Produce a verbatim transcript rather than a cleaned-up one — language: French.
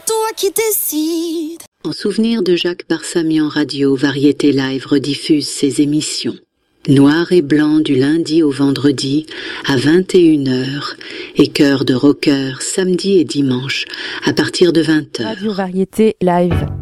toi qui décides. En souvenir de Jacques Barsamian Radio, Variété Live rediffuse ses émissions. Noir et blanc du lundi au vendredi à vingt et une heures et Cœur de rocker samedi et dimanche à partir de vingt heures. Radio Variété Live.